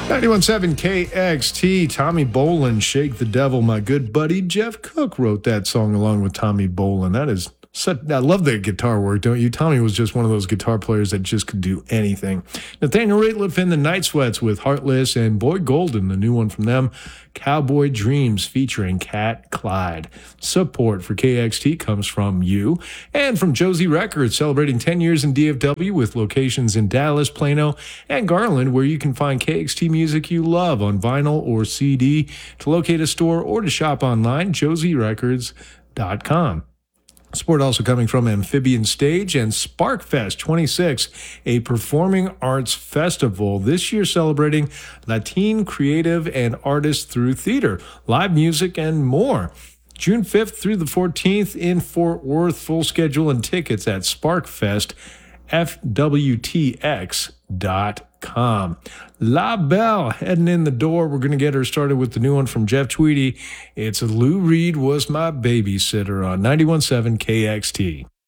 91.7 KXT, Tommy Bolin, Shake the Devil. My good buddy Jeff Cook wrote that song along with Tommy Bolin. That is I love the guitar work, don't you? Tommy was just one of those guitar players that just could do anything. Nathaniel Rateliff and the Night Sweats with Heartless, and Boyd Golden, the new one from them, Cowboy Dreams featuring Cat Clyde. Support for KXT comes from you and from Josie Records, celebrating 10 years in DFW with locations in Dallas, Plano, and Garland, where you can find KXT music you love on vinyl or CD. To locate a store or to shop online, josierecords.com. Support also coming from Amphibian Stage and SparkFest 26, a performing arts festival. This year celebrating Latin creative and artists through theater, live music, and more. June 5th through the 14th in Fort Worth. Full schedule and tickets at SparkFest, FWTX.com. La Belle heading in the door. We're going to get her started with the new one from Jeff Tweedy. It's Lou Reed Was My Babysitter on 91.7 KXT.